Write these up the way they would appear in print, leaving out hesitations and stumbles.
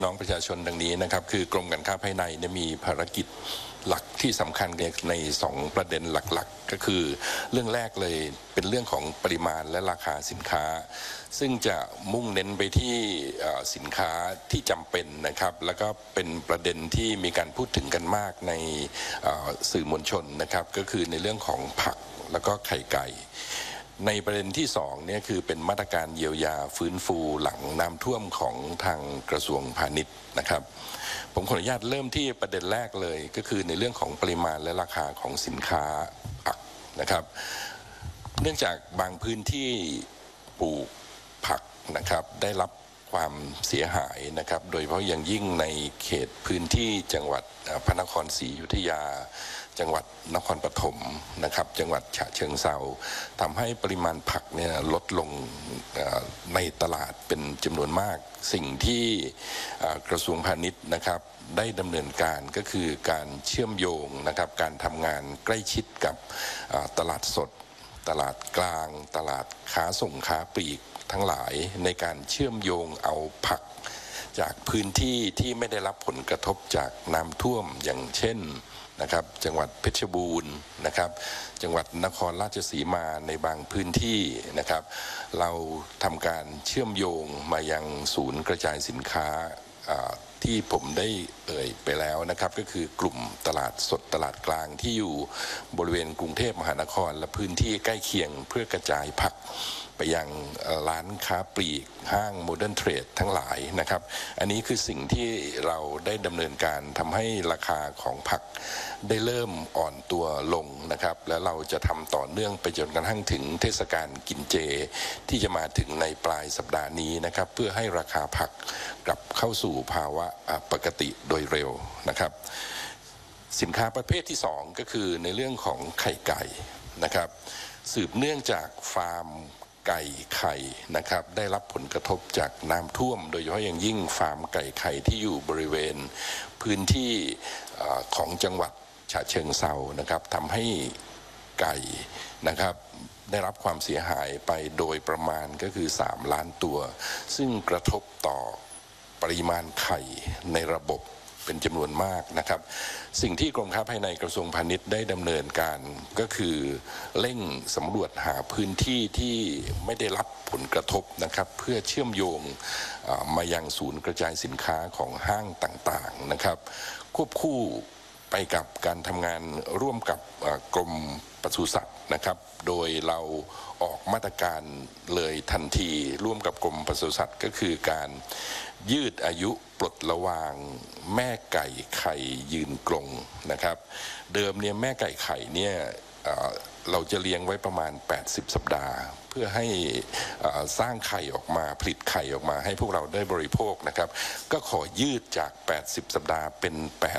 น้องประชาชนดังนี้นะครับคือกรมการค้าภายในมีภารกิจหลักที่สำคัญใน2ประเด็นหลักๆก็คือเรื่องแรกเลยเป็นเรื่องของปริมาณและราคาสินค้าซึ่งจะมุ่งเน้นไปที่สินค้าที่จำเป็นนะครับแล้วก็เป็นประเด็นที่มีการพูดถึงกันมากในสื่อมวลชนนะครับก็คือในเรื่องของผักแล้วก็ไข่ไก่ในประเด็นที่2เนี่ยคือเป็นมาตรการเยียวยาฟื้นฟูหลังน้ำท่วมของทางกระทรวงพาณิชย์นะครับผมขออนุญาตเริ่มที่ประเด็นแรกเลยก็คือในเรื่องของปริมาณและราคาของสินค้าผักนะครับเนื่องจากบางพื้นที่ปลูกผักนะครับได้รับความเสียหายนะครับโดยเฉพาะอย่างยิ่งในเขตพื้นที่จังหวัดพระนครศรีอยุธยาจังหวัดนครปฐมนะครับจังหวัดฉะเชิงเทราทำให้ปริมาณผักเนี่ยลดลงในตลาดเป็นจำนวนมากสิ่งที่กระทรวงพาณิชย์นะครับได้ดำเนินการก็คือการเชื่อมโยงนะครับการทำงานใกล้ชิดกับตลาดสดตลาดกลางตลาดค้าส่งค้าปลีกทั้งหลายในการเชื่อมโยงเอาผักจากพื้นที่ที่ไม่ได้รับผลกระทบจากน้ำท่วมอย่างเช่นนะครับจังหวัดเพชรบูรณ์นะครับจังหวัดนครราชสีมาในบางพื้นที่นะครับเราทำการเชื่อมโยงมายังศูนย์กระจายสินค้าที่ผมได้เอ่ยไปแล้วนะครับก็คือกลุ่มตลาดสดตลาดกลางที่อยู่บริเวณกรุงเทพมหานครและพื้นที่ใกล้เคียงเพื่อกระจายผักไปยังร้านค้าปลีกห้างโมเดิร์นเทรดทั้งหลายนะครับอันนี้คือสิ่งที่เราได้ดำเนินการทำให้ราคาของผักได้เริ่มอ่อนตัวลงนะครับและเราจะทำต่อเนื่องไปจนกระทั่งถึงเทศกาลกินเจที่จะมาถึงในปลายสัปดาห์นี้นะครับเพื่อให้ราคาผักกลับเข้าสู่ภาวะปกติโดยเร็วนะครับสินค้าประเภทที่2ก็คือในเรื่องของไข่ไก่นะครับสืบเนื่องจากฟาร์มไก่ไข่นะครับได้รับผลกระทบจากน้ำท่วมโดยเฉพาะอย่างยิ่งฟาร์มไก่ไข่ที่อยู่บริเวณพื้นที่ของจังหวัดฉะเชิงเทรานะครับทำให้ไก่นะครับได้รับความเสียหายไปโดยประมาณก็คือ3 ล้านตัวซึ่งกระทบต่อปริมาณไข่ในระบบเป็นจำนวนมากนะครับสิ่งที่กรมค้าภายในกระทรวงพาณิชย์ได้ดำเนินการก็คือเร่งสำรวจหาพื้นที่ที่ไม่ได้รับผลกระทบนะครับเพื่อเชื่อมโยงมายังศูนย์กระจายสินค้าของห้างต่างๆนะครับควบคู่ไปกับการทำงานร่วมกับกรมปศุสัตว์นะครับโดยเราออกมาตรการเลยทันทีร่วมกับกรมปศุสัตว์ก็คือการยืดอายุปลดระวางแม่ไก่ไข่ยืนกรงนะครับเดิมเนี่ยแม่ไก่ไข่เนี่ยเราจะเลี้ยงไว้ประมาณ80 สัปดาห์เพื่อให้สร้างไข่ออกมาผลิตไข่ออกมาให้พวกเราได้บริโภคนะครับก็ขอยืดจาก80 สัปดาห์เป็น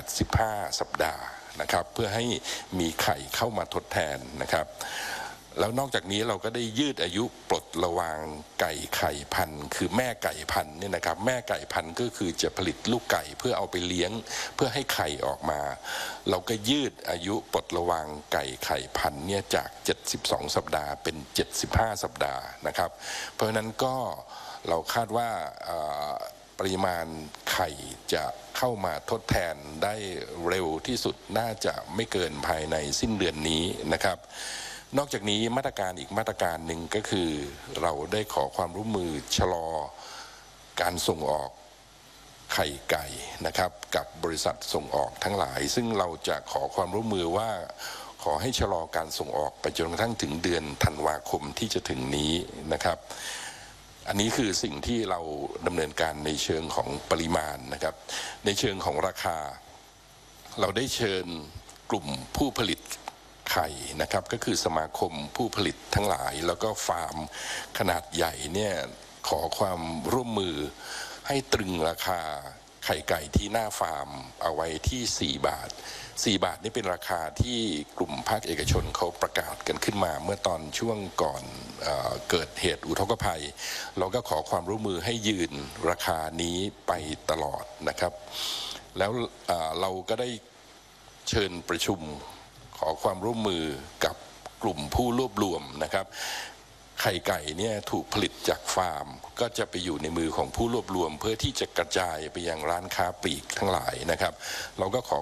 85 สัปดาห์นะครับเพื่อให้มีไข่เข้ามาทดแทนนะครับแล้วนอกจากนี้เราก็ได้ยืดอายุปลดระวางไก่ไข่พันธุ์คือแม่ไก่พันธุ์เนี่ยนะครับแม่ไก่พันธุ์ก็คือจะผลิตลูกไก่เพื่อเอาไปเลี้ยงเพื่อให้ไข่ออกมาเราก็ยืดอายุปลดระวางไก่ไข่พันธุ์เนี่ยจาก72 สัปดาห์เป็น75 สัปดาห์นะครับเพราะฉะนั้นก็เราคาดว่าปริมาณไข่จะเข้ามาทดแทนได้เร็วที่สุดน่าจะไม่เกินภายในสิ้นเดือนนี้นะครับนอกจากนี้มาตรการอีกมาตรการหนึ่งก็คือเราได้ขอความร่วมมือชะลอการส่งออกไข่ไก่นะครับกับบริษัทส่งออกทั้งหลายซึ่งเราจะขอความร่วมมือว่าขอให้ชะลอการส่งออกไปจนกระทั่งถึงเดือนธันวาคมที่จะถึงนี้นะครับอันนี้คือสิ่งที่เราดำเนินการในเชิงของปริมาณนะครับในเชิงของราคาเราได้เชิญกลุ่มผู้ผลิตไข่นะครับก็คือสมาคมผู้ผลิตทั้งหลายแล้วก็ฟาร์มขนาดใหญ่เนี่ยขอความร่วมมือให้ตรึงราคาไข่ไก่ที่หน้าฟาร์มเอาไว้ที่4 บาท4 บาทนี่เป็นราคาที่กลุ่มภาคเอกชนเขาประกาศกันขึ้นมาเมื่อตอนช่วงก่อนเกิดเหตุอุทกภัยเราก็ขอความร่วมมือให้ยืนราคานี้ไปตลอดนะครับแล้วเราก็ได้เชิญประชุมขอความร่วมมือกับกลุ่มผู้รวบรวมนะครับไข่ไก่เนี่ยถูกผลิตจากฟาร์มก็จะไปอยู่ในมือของผู้รวบรวมเพื่อที่จะกระจายไปยังร้านค้าปลีกทั้งหลายนะครับเราก็ขอ